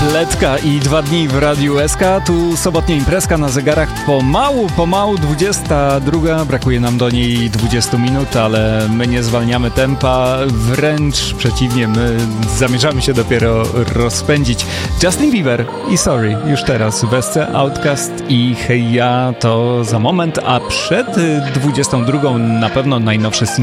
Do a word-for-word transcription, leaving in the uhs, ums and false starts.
Letka i dwa dni w Radiu S K. Tu sobotnia imprezka na zegarach. Pomału, pomału dwudziesta druga. Brakuje nam do niej dwudziestu minut, ale my nie zwalniamy tempa. Wręcz przeciwnie, my zamierzamy się dopiero rozpędzić. Justin Bieber i Sorry już teraz. Wesce, Outcast i Hey Ja to za moment, a przed dwudziestą drugą na pewno najnowsze single